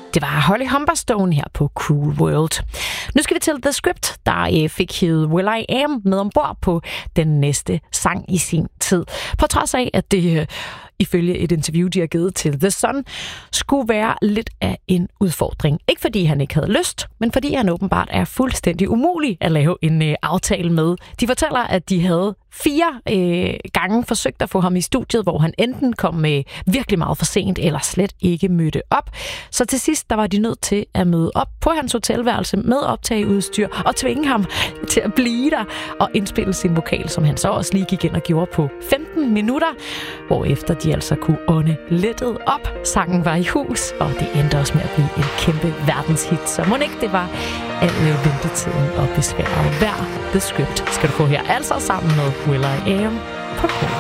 Det var Holly Humberstone her på Cool World. Nu skal vi til The Script, der fik hævet Will I Am med ombord på den næste sang i sin tid. På trods af, at det ifølge et interview, de har givet til The Sun, skulle være lidt af en udfordring. Ikke fordi han ikke havde lyst, men fordi han åbenbart er fuldstændig umulig at lave en aftale med. De fortæller, at de havde 4 gange forsøgt at få ham i studiet, hvor han enten kom med virkelig meget for sent, eller slet ikke mødte op. Så til sidst, der var de nødt til at møde op på hans hotelværelse med optageudstyr og tvinge ham til at blive der og indspille sin vokal, som han så også lige gik ind og gjorde på 15 minutter, hvorefter de altså kunne ånde lettet op. Sangen var i hus, og det endte også med at blive en kæmpe verdenshit. Så må ikke det var al ventetiden og besværet værd. The Script skal du få her, altså sammen med Will I Am på Cool.